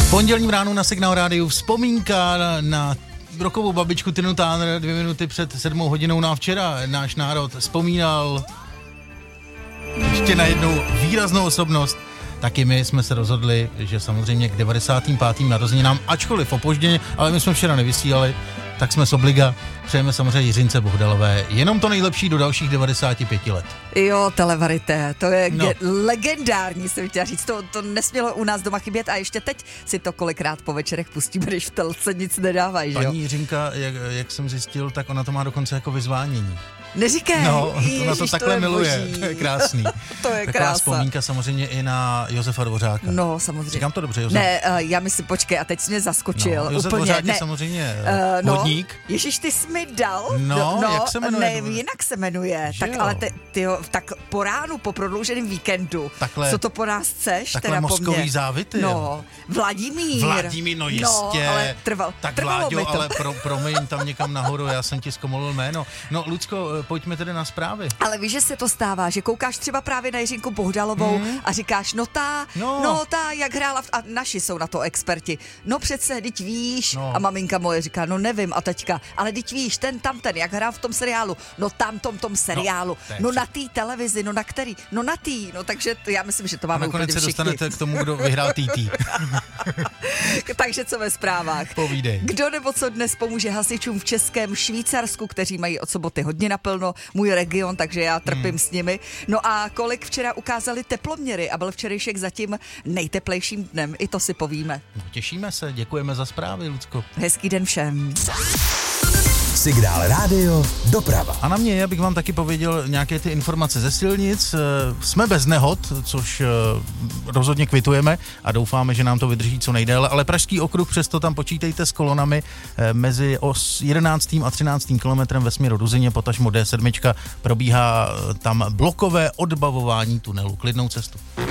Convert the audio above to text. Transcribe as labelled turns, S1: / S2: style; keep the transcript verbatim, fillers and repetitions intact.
S1: Pondělním ránu na Signál rádiu vzpomínka na, na rokovou babičku Tinu Turner dvě minuty před sedmou hodinou. No a včera náš národ vzpomínal ještě na jednu výraznou osobnost. Taky my jsme se rozhodli, že samozřejmě k devadesátým pátým narozeninám, ačkoliv opožděně, ale my jsme včera nevysílali, tak jsme z obliga přejeme samozřejmě Jiřince Bohdalové jenom to nejlepší do dalších devadesáti pěti let.
S2: Jo, televarité, to je
S1: no.
S2: ge- legendární, jsem chtěla říct, to, to nesmělo u nás doma chybět a ještě teď si to kolikrát po večerech pustíme, když v telce nic nedávají, že jo?
S1: Paní Jiřinka, jak, jak jsem zjistil, tak ona to má dokonce jako vyzvánění.
S2: Neříkej,
S1: No,
S2: Ježiš,
S1: ona to takhle
S2: to je
S1: miluje,
S2: boží.
S1: to je krásný.
S2: To je
S1: Taková
S2: krása.
S1: vzpomínka samozřejmě i na Josefa Dvořáka.
S2: No, samozřejmě.
S1: Říkám to dobře, Josef?
S2: Ne, uh, já myslím, počkej, a teď jsi mě zaskočil.
S1: No, Josef
S2: úplně.
S1: Dvořák je
S2: ne.
S1: samozřejmě
S2: Uh, no,
S1: vodník.
S2: Ježíš, ty jsi mi dal?
S1: No,
S2: no
S1: jak se jmenuje?
S2: Ne, jinak se jmenuje.
S1: Že
S2: tak
S1: jo?
S2: ale te, tyjo, tak po ránu, po prodlouženém víkendu,
S1: Takhle,
S2: co to po nás chceš?
S1: takhle
S2: teda po
S1: mozkový
S2: mně?
S1: závity.
S2: No, Vladimír.
S1: Vladimír, no jistě.
S2: No, ale trval,
S1: tak
S2: trvalo
S1: Vláďo,
S2: mi to.
S1: ale pro, promiň tam někam nahoru, já jsem ti zkomolil jméno. No, Lucko, pojďme tedy na zprávy.
S2: Ale víš, že se to stává, že koukáš třeba právě na Jiřinku Bohdalovou hmm. a říkáš, no ta,
S1: no.
S2: no ta, jak hrála, v, a naši jsou na to experti, no přece, teď víš,
S1: no.
S2: a maminka moje říká, no nevím, a teďka, ale teď víš, ten tam ten, jak hrál v tom seriálu, no tam tom tom seriálu, no, no na té televizi, no na který, no na tý, no takže to, já myslím, že to máme úplně
S1: nakonec se
S2: všichni.
S1: dostanete k tomu, kdo vyhrál T T.
S2: Takže co ve zprávách?
S1: Povídej.
S2: Kdo nebo co dnes pomůže hasičům v Českém Švýcarsku, kteří mají od soboty hodně naplno, můj region, takže já trpím hmm. s nimi. No a kolik včera ukázali teploměry a byl včerejšek zatím nejteplejším dnem, i to si povíme.
S1: No, těšíme se, děkujeme za zprávy, Lucko.
S2: Hezký den všem.
S3: Signál rádio, doprava.
S1: A na mě, abych vám taky pověděl nějaké ty informace ze silnic. Jsme bez nehod, což rozhodně kvitujeme a doufáme, že nám to vydrží co nejdéle, ale Pražský okruh, přesto tam počítejte s kolonami mezi jedenáctým a třináctým kilometrem ve směru Ruzyně, potažmo D sedm, probíhá tam blokové odbavování tunelu. Klidnou cestu.